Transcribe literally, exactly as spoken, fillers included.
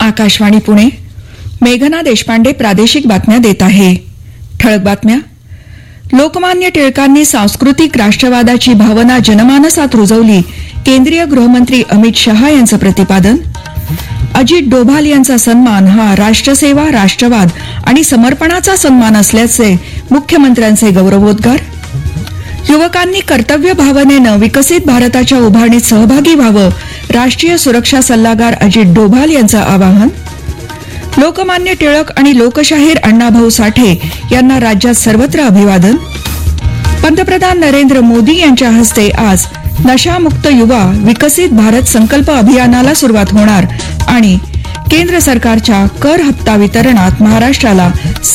आकाशवाणी पुणे. मेघना देशपांडे प्रादेशिक बातम्या देत आहे. ठळक बातम्या. लोकमान्य टिळकांनी सांस्कृतिक राष्ट्रवादाची भावना जनमानसात रुजवली, केंद्रीय गृहमंत्री अमित शहा यांचं प्रतिपादन. अजित डोभाल यांचा सन्मान हा राष्ट्रसेवा, राष्ट्रवाद आणि समर्पणाचा सन्मान असल्याचे मुख्यमंत्र्यांचे गौरवोद्गार. युवकांनी कर्तव्य भावनेनं विकसित भारताच्या उभारणीत सहभागी व्हावं, राष्ट्रीय सुरक्षा सल्लागार अजित डोभाल यांचं आवाहन. लोकमान्य टिळक आणि लोकशाहीर अण्णाभाऊ साठे यांना राज्यात सर्वत्र अभिवादन. पंतप्रधान नरेंद्र मोदी यांच्या हस्ते आज नशामुक्त युवा विकसित भारत संकल्प अभियानाला सुरुवात होणार आणि केंद्र सरकारच्या कर हप्ता वितरणात महाराष्ट्राला